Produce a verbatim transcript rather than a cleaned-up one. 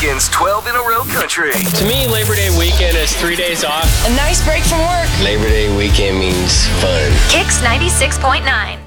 Weekend's twelve in a row country. To me, Labor Day weekend is three days off. A nice break from work. Labor Day weekend means fun. Kicks ninety-six point nine.